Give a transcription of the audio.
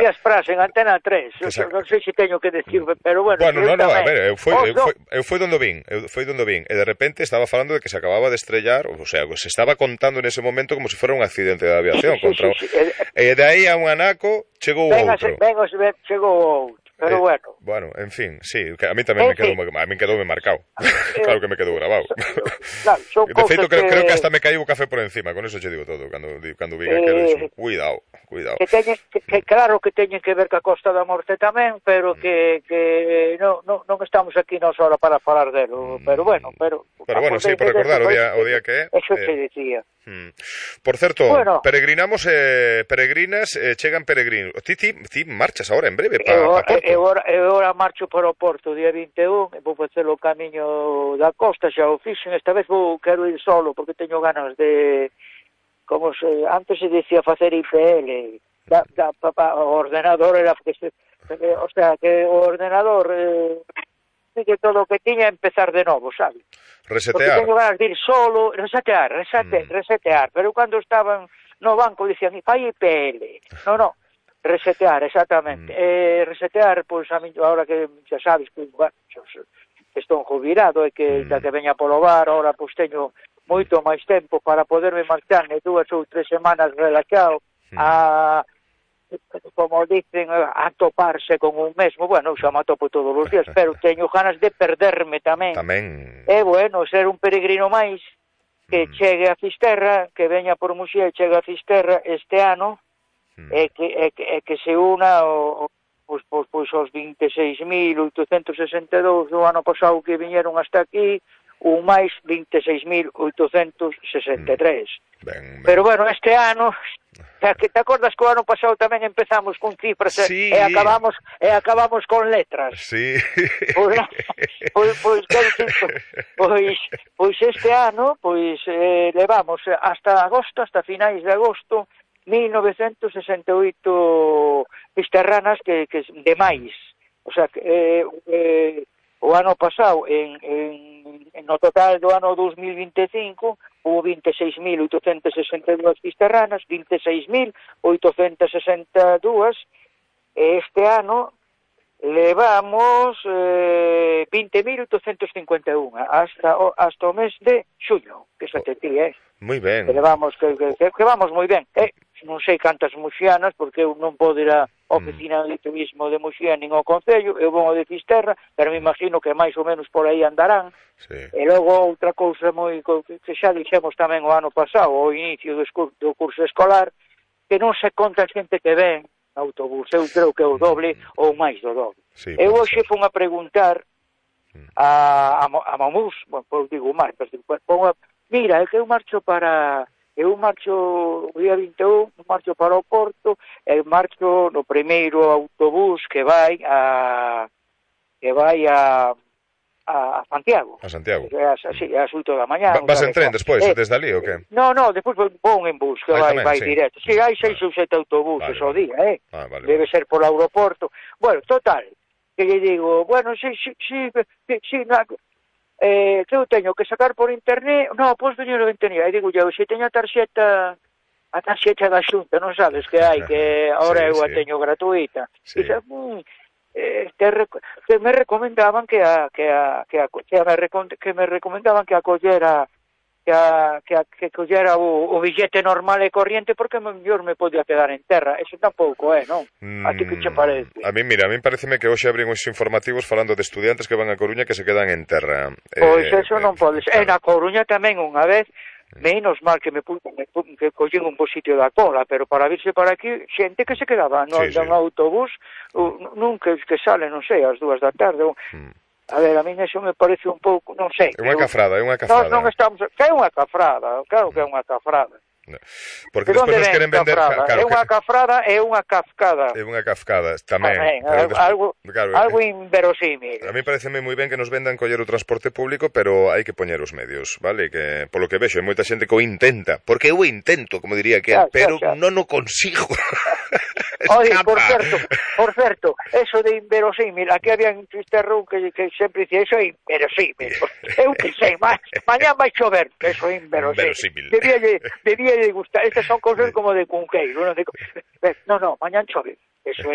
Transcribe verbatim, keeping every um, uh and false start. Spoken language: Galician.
dicías frase en Antena tres, eu non sei se teño que decir, pero bueno. Bueno, no, no, a ver, eu foi, eu foi, eu foi donde vin, eu foi donde vin, e de repente estaba falando de que se acababa de estrellar, o sea, se estaba contando en ese momento como se fuera un accidente de aviación, sí, contra sí, sí, sí. E de aí a un anaco chegou outro. Venga, chegou outro. Pero eh, bueno. Bueno, en fin, sí, a mí tamén me quedou, a mí quedou me marcado. Claro que me quedou grabado. Claro, de feito, creo, que... creo que hasta me caí o café por encima, con eso che digo todo, cando, cando vi aquel eh, eso. Cuidado, cuidado. Que teñen, que, que claro que teñen que ver ca Costa da Morte tamén, pero que, que no, no, non estamos aquí nos ahora para falar delo, pero bueno, pero... Pero bueno, sí, para recordar o día, o día que é. Eso eh, te decía. Hmm. Por certo, bueno, peregrinamos, eh, peregrinas, eh, chegan peregrinos. Ti, ti, ti marchas agora en breve para pa Porto. Eu agora marcho para o Porto día vinte e un, e vou facer o camiño da costa, xa o fixen, esta vez vou, quero ir solo, porque teño ganas de, como se, antes se dicía facer I P L, da, da, pa, pa, o ordenador era, que se, o sea, que o ordenador... Eh, que todo o que tiña empezar de novo, sabe? Resetear. Porque teño ganas de ir solo, resetear, resete, mm. resetear, pero cando estaban no banco dicían, fai I P L. No, no, resetear, exactamente. Mm. Eh, resetear, pois, a mí, ahora que xa sabes que, bueno, estou jubilado e que, mm. da que veña polo bar, ahora, pois, teño moito máis tempo para poderme marchar ne dúas ou tres semanas relaxado mm. a... como dicen, a toparse con un mesmo, bueno, xa me atopo todos os días, pero teño ganas de perderme tamén. Tamén. É bueno, ser un peregrino máis, que mm. chegue a Fisterra, que veña por Muxía e chegue a Fisterra este ano, mm. e, que, e, que, e que se una o, pois, pois, pois os vinte e seis mil oitocentos sesenta e dous do ano pasado que viñeron hasta aquí, un máis vinte e seis mil oitocentos sesenta e tres. Mm. Ben, ben. Pero bueno, este ano... que te acordas que o ano pasado tamén empezamos con cifras sí. e acabamos e acabamos con letras. Sí. Pois pois pois, pois, pois este ano pois eh, levamos hasta agosto, hasta finais de agosto, mil novecentos sesenta e oito fisterranas que, que de máis. O sea, que eh, eh, o ano pasado en, en, en no total do ano dos mil vinte e cinco hubo vinte e seis mil oitocentos sesenta e dúas fisterranas, vinte e seis mil oitocentos sesenta e dúas, e este ano levamos eh, vinte mil oitocentos cincuenta e un hasta o, hasta o mes de xuño, que xa te ti, eh? Moi ben. Que levamos, que, que, que vamos moi ben, eh? Non sei cantas muxianas, porque eu non podo ir á oficina de turismo de Muxía nin ao Concello, eu vou ao de Fisterra, pero me imagino que máis ou menos por aí andarán. Sí. E logo outra cousa moi que xa dixemos tamén o ano pasado, ao inicio do, do curso escolar, que non se conta a xente que ven no autobús, eu creo que é o doble mm. ou máis do doble. Sí, eu hoxe fun a preguntar a, a, a Mamús, bueno, pois digo máis, pero mira, é que eu marcho para... Eu marcho o día vinte e un, marcho para o Porto, e marcho no primeiro autobús que vai a que vai a a Santiago. A Santiago. É as, sí, as oito da mañá. Va, vas en tren despois, eh, desde ali ou que? No, no, despois vou en bus, que vai, tamén, vai sí. directo. Si, sí, hai seis ou sete autobuses ao vale, día, eh? Ah, vale, Debe vale. ser por aeroporto. Bueno, total, que lle digo, bueno, si, si, si, si, si na, eh, que eu teño que sacar por internet, no, pois veño no ventanilla, e digo, eu, se teño a tarxeta, a tarxeta da Xunta, non sabes que hai, que agora sí, eu a sí. teño gratuita. Sí. E dice, mmm, eh, que, que me recomendaban que a, que a, que a, que, a, que me recomendaban que a collera, que a, que a, que collera o, o billete normal e corriente, porque mellor me podía quedar en terra. Eso tampouco é, non? Mm, a ti que che parece? A mí, mira, a mí pareceme que hoxe abren os informativos falando de estudiantes que van a Coruña que se quedan en terra. Pois eh, eso eh, non podes. Claro. E na Coruña tamén unha vez, menos mal que me puxo, que collín un bo sitio da cola, pero para virse para aquí, xente que se quedaba no, sí, sí. no autobús, nunca que sale, non sei, ás dúas da tarde. Mm. A ver, a mí eso me parece un pouco, non sei. É unha cafrada, é unha cafrada. Nós non estamos... Que é unha cafrada, claro que é unha cafrada. Porque despois nos queren vender... Claro, é unha cafrada e unha cafcada. É unha cafcada, tamén. tamén despois, algo claro, algo inverosímil. A mí pareceme moi ben que nos vendan coller o transporte público, pero hai que poñer os medios, vale? Que polo que vexo, hai moita xente que o intenta. Porque eu intento, como diría que, xa, pero xa, xa. non o consigo. Oye, por certo, por certo, eso de inverosímil, aquí había un Fisterrón que, que sempre dicía, eso é inverosímil. Eu que sei, ma, mañá vai chover, eso é inverosímil. Debía, debía de gustar, estas son cosas como de cunqueiro, non? De, no, no, mañá chove, eso é